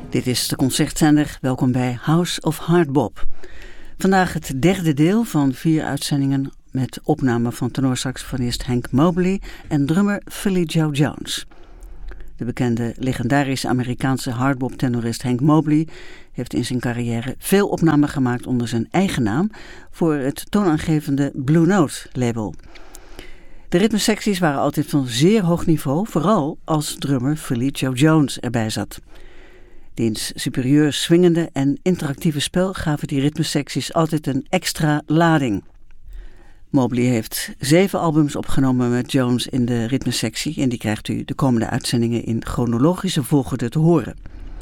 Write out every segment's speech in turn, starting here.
Dit is de concertzender. Welkom bij House of Hardbop. Vandaag het derde deel van 4 uitzendingen met opname van tenorsaxofonist Hank Mobley en drummer Philly Joe Jones. De bekende legendarische Amerikaanse hardbop-tenorist Hank Mobley heeft in zijn carrière veel opnamen gemaakt onder zijn eigen naam voor het toonaangevende Blue Note label. De ritmesecties waren altijd van zeer hoog niveau, vooral als drummer Philly Joe Jones erbij zat. Diens superieur swingende en interactieve spel gaven die ritmesecties altijd een extra lading. Mobley heeft 7 albums opgenomen met Jones in de ritmesectie en die krijgt u de komende uitzendingen in chronologische volgorde te horen.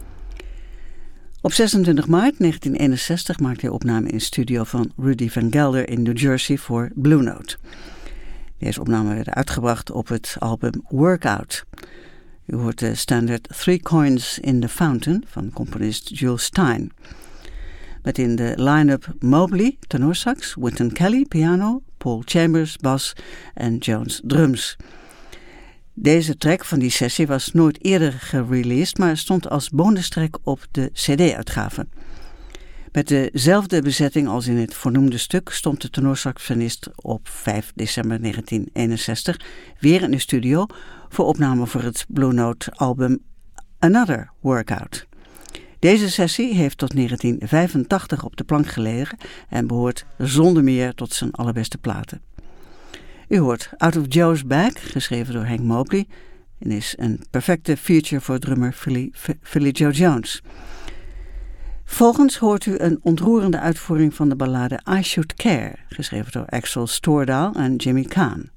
Op 26 maart 1961 maakte hij opname in de studio van Rudy Van Gelder in New Jersey voor Blue Note. Deze opnamen werden uitgebracht op het album Workout. U hoort de standaard 3 Coins in the Fountain van componist Jules Styne. Met in de line-up Mobley, tenorsax, Wynton Kelly, piano, Paul Chambers, bas en Jones, drums. Deze track van die sessie was nooit eerder gereleased, maar stond als bonustrack op de CD-uitgave. Met dezelfde bezetting als in het voornoemde stuk stond de tenorsaxofonist op 5 december 1961 weer in de studio voor opname voor het Blue Note album Another Workout. Deze sessie heeft tot 1985 op de plank gelegen en behoort zonder meer tot zijn allerbeste platen. U hoort Out of Joe's Bag, geschreven door Hank Mobley, en is een perfecte feature voor drummer Philly Joe Jones. Volgens hoort u een ontroerende uitvoering van de ballade I Should Care, geschreven door Axel Stordahl en Jimmy Kahn.